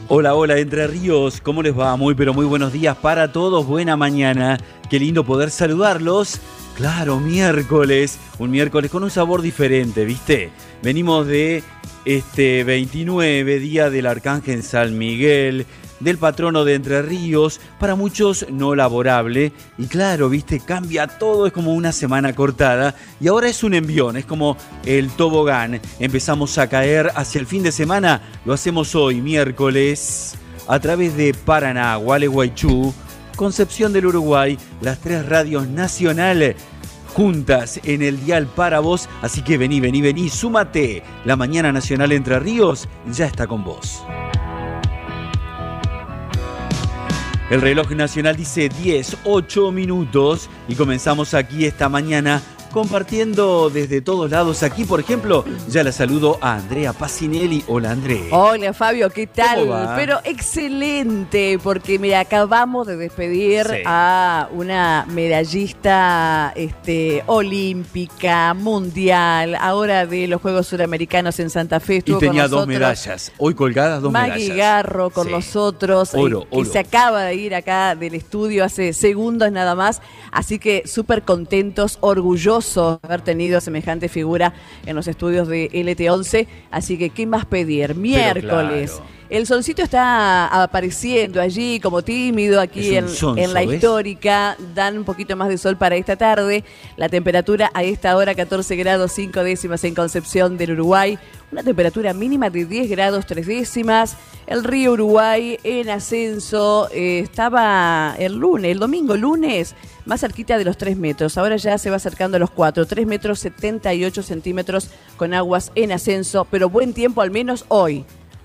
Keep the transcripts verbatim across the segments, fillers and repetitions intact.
Hola, hola, Entre Ríos, ¿cómo les va? Muy, pero muy buenos días para todos, buena mañana. Qué lindo poder saludarlos. Claro, miércoles, un miércoles con un sabor diferente, ¿viste? Venimos de este veintinueve, día del Arcángel San Miguel, del patrono de Entre Ríos, para muchos no laborable. Y claro, ¿viste? Cambia todo, es como una semana cortada. Y ahora es un envión, es como el tobogán. Empezamos a caer hacia el fin de semana, lo hacemos hoy, miércoles, a través de Paraná, Gualeguaychú, Concepción del Uruguay, las tres radios nacionales juntas en el dial para vos. Así que vení, vení, vení, súmate. La Mañana Nacional Entre Ríos ya está con vos. El reloj nacional dice diez, ocho minutos y comenzamos aquí esta mañana compartiendo desde todos lados. Aquí, por ejemplo, ya la saludo a Andrea Pacinelli. Hola, Andrea. Hola, Fabio, ¿qué tal? ¿Cómo va? Pero excelente, porque mira, acabamos de despedir sí. a una medallista este, olímpica, mundial, ahora de los Juegos Suramericanos en Santa Fe. Estuvo y tenía con dos medallas, hoy colgadas dos Maggie medallas. Maggie Garro con sí. nosotros, oro, eh, que oro. se acaba de ir acá del estudio hace segundos nada más, así que súper contentos, orgullosos de haber tenido semejante figura en los estudios de L T once, así que ¿qué más pedir? Miércoles. Claro. El solcito está apareciendo allí como tímido aquí en, sonso, en la ¿ves? Histórica. Dan un poquito más de sol para esta tarde. La temperatura a esta hora catorce grados cinco décimas en Concepción del Uruguay. Una temperatura mínima de diez grados tres décimas. El río Uruguay en ascenso. Eh, estaba el lunes, el domingo lunes, más cerquita de los tres metros. Ahora ya se va acercando a los cuatro. tres metros setenta y ocho centímetros con aguas en ascenso. Pero buen tiempo al menos hoy.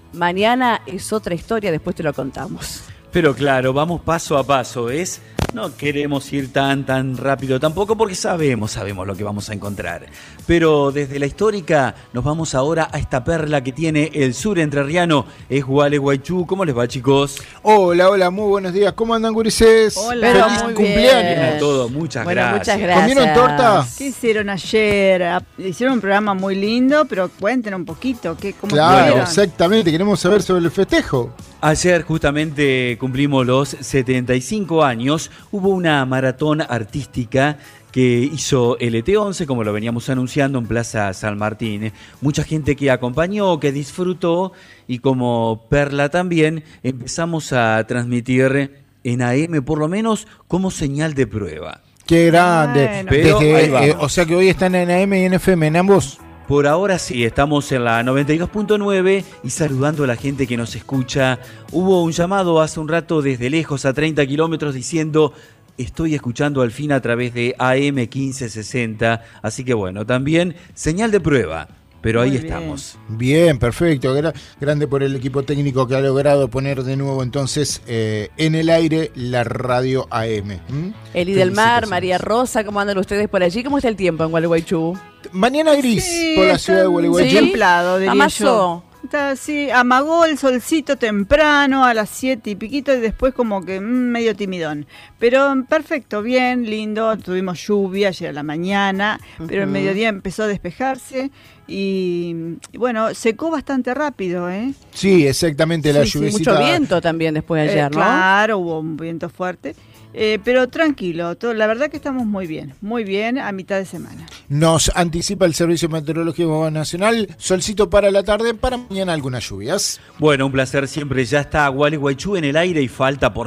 Mañana es otra historia, después te lo contamos. Pero claro, vamos paso a paso, ¿ves? No queremos ir tan, tan rápido tampoco porque sabemos, sabemos lo que vamos a encontrar. Pero desde la histórica nos vamos ahora a esta perla que tiene el sur entrerriano, es Gualeguaychú. ¿Cómo les va, chicos? Hola, hola, muy buenos días. ¿Cómo andan, gurises? Hola, feliz muy cumpleaños. bien. Todo, muchas, bueno, gracias. muchas gracias. ¿Comieron torta? ¿Qué hicieron ayer? Hicieron un programa muy lindo, pero cuenten un poquito. ¿qué, cómo claro, estuvieron? Exactamente. Queremos saber sobre el festejo. Ayer justamente cumplimos los setenta y cinco años. Hubo una maratón artística que hizo L T once, como lo veníamos anunciando, en Plaza San Martín. Mucha gente que acompañó, que disfrutó, y como Perla también, empezamos a transmitir en A M, por lo menos como señal de prueba. ¡Qué grande! Bueno. Pero Desde, eh, o sea que hoy están en A M y en F M, en ambos. Por ahora sí, estamos en la noventa y dos punto nueve y saludando a la gente que nos escucha. Hubo un llamado hace un rato desde lejos, a treinta kilómetros, diciendo: estoy escuchando al fin a través de A M quince sesenta. Así que bueno, también señal de prueba. Pero ahí Muy estamos. Bien, perfecto. Gra- grande por el equipo técnico que ha logrado poner de nuevo entonces eh, en el aire la radio A M. ¿Mm? Eli del Mar, María Rosa, ¿cómo andan ustedes por allí? ¿Cómo está el tiempo en Gualeguaychú? Mañana gris Sí, por la está ciudad de Gualeguaychú. ¿Sí? templado, diría Amazó. yo. Está así, amagó el solcito temprano a las siete y piquito y después como que mm, medio timidón. Pero mm, perfecto, bien, lindo. Tuvimos lluvia ayer a la mañana, uh-huh. pero el mediodía empezó a despejarse y, y bueno, secó bastante rápido, ¿eh? Sí, exactamente, la Sí, sí, lluvecita. Mucho viento también después de ayer, Eh, ¿no? Claro, hubo un viento fuerte. Eh, pero tranquilo, todo, la verdad que estamos muy bien, muy bien a mitad de semana. Nos anticipa el Servicio Meteorológico Nacional, solcito para la tarde, para mañana algunas lluvias. Bueno, un placer siempre. Ya está Gualeguaychú en el aire y falta por